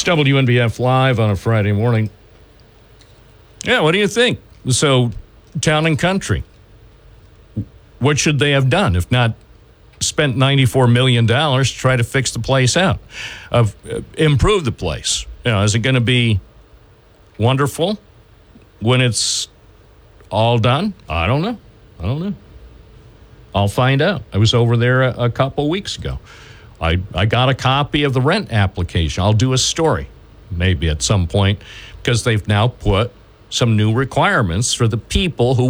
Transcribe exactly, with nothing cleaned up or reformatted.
W N B F Live on a Friday morning. Yeah, what do you think? So, Town and Country, what should they have done if not spent ninety-four million dollars to try to fix the place out, of uh, improve the place? You know, is it going to be wonderful when it's all done? I don't know. I don't know. I'll find out. I was over there a, a couple weeks ago. I, I got a copy of the rent application. I'll do a story maybe at some point because they've now put some new requirements for the people who